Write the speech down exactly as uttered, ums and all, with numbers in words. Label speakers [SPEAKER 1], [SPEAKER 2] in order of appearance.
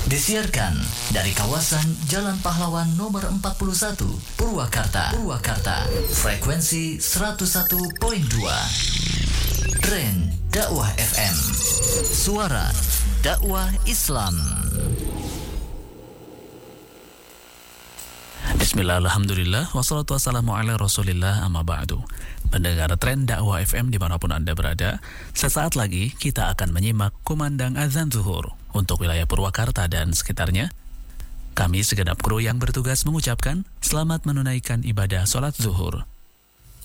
[SPEAKER 1] Disiarkan dari kawasan Jalan Pahlawan nomor empat puluh satu, Purwakarta. Purwakarta. Frekuensi seratus satu koma dua. Tren Dakwah F M. Suara dakwah Islam.
[SPEAKER 2] Bismillah, alhamdulillah, wassalatu wassalamu ala rasulillah, amma ba'du. Pendengar Tren Dakwah F M dimanapun Anda berada, sesaat lagi kita akan menyimak kumandang azan zuhur untuk wilayah Purwakarta dan sekitarnya. Kami segenap kru yang bertugas mengucapkan selamat menunaikan ibadah sholat zuhur.